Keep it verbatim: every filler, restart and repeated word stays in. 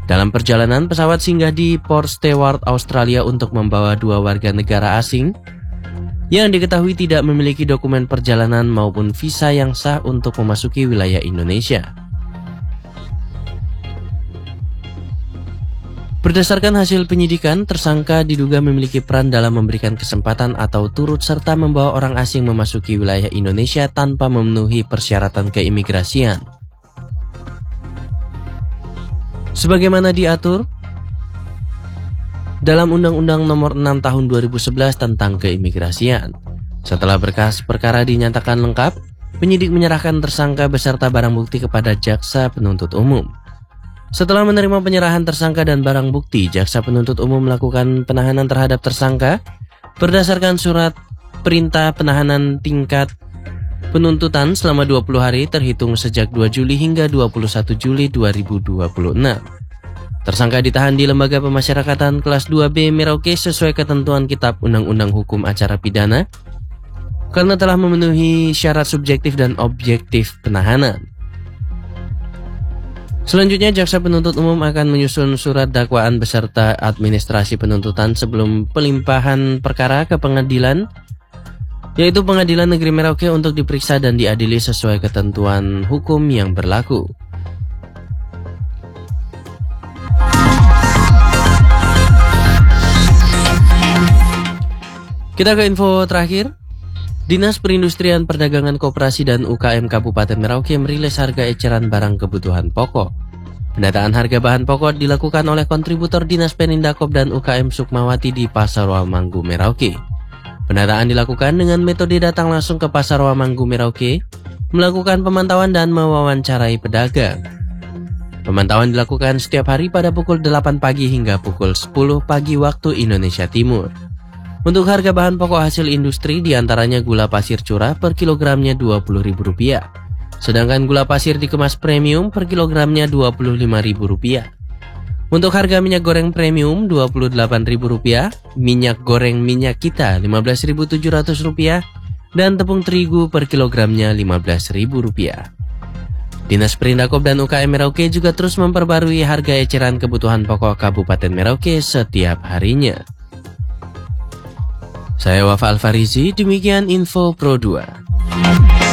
Dalam perjalanan, pesawat singgah di Port Stewart, Australia untuk membawa dua warga negara asing yang diketahui tidak memiliki dokumen perjalanan maupun visa yang sah untuk memasuki wilayah Indonesia. Berdasarkan hasil penyidikan, tersangka diduga memiliki peran dalam memberikan kesempatan atau turut serta membawa orang asing memasuki wilayah Indonesia tanpa memenuhi persyaratan keimigrasian. Sebagaimana diatur dalam Undang-Undang Nomor enam Tahun dua ribu sebelas tentang keimigrasian. Setelah berkas perkara dinyatakan lengkap, penyidik menyerahkan tersangka beserta barang bukti kepada jaksa penuntut umum. Setelah menerima penyerahan tersangka dan barang bukti, jaksa penuntut umum melakukan penahanan terhadap tersangka berdasarkan surat perintah penahanan tingkat penuntutan selama dua puluh hari terhitung sejak dua Juli hingga dua puluh satu Juli dua ribu dua puluh enam. Tersangka ditahan di Lembaga Pemasyarakatan kelas dua B Merauke sesuai ketentuan Kitab Undang-Undang Hukum Acara Pidana karena telah memenuhi syarat subjektif dan objektif penahanan. Selanjutnya, jaksa penuntut umum akan menyusun surat dakwaan beserta administrasi penuntutan sebelum pelimpahan perkara ke pengadilan, yaitu Pengadilan Negeri Merauke untuk diperiksa dan diadili sesuai ketentuan hukum yang berlaku. Kita ke info terakhir. Dinas Perindustrian Perdagangan Koperasi dan U K M Kabupaten Merauke merilis harga eceran barang kebutuhan pokok. Pendataan harga bahan pokok dilakukan oleh kontributor Dinas Perindakop dan U K M Sukmawati di Pasar Wamanggu Merauke. Pendataan dilakukan dengan metode datang langsung ke Pasar Wamanggu Merauke, melakukan pemantauan dan mewawancarai pedagang. Pemantauan dilakukan setiap hari pada pukul delapan pagi hingga pukul sepuluh pagi waktu Indonesia Timur. Untuk harga bahan pokok hasil industri diantaranya gula pasir curah per kilogramnya dua puluh ribu rupiah. Sedangkan gula pasir dikemas premium per kilogramnya dua puluh lima ribu rupiah. Untuk harga minyak goreng premium dua puluh delapan ribu rupiah, minyak goreng minyak kita lima belas ribu tujuh ratus rupiah, dan tepung terigu per kilogramnya lima belas ribu rupiah. Dinas Perindakop dan U K M Merauke juga terus memperbarui harga eceran kebutuhan pokok Kabupaten Merauke setiap harinya. Saya Wafa Alfarizi, demikian info Pro dua.